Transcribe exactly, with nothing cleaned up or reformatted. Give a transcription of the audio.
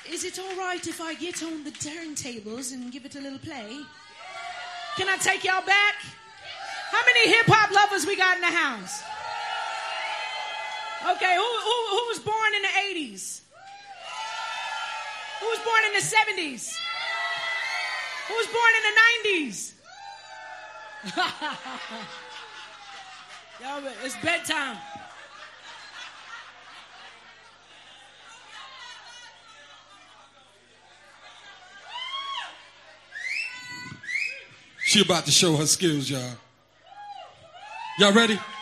Is it all right if I get on the turntables and give it a little play? Can I take y'all back? How many hip-hop lovers we got in the house? Okay, who, who, who was born in the eighties? Who was born in the seventies? Who was born in the nineties? Yo, it's bedtime. She about to show her skills, y'all. Y'all ready?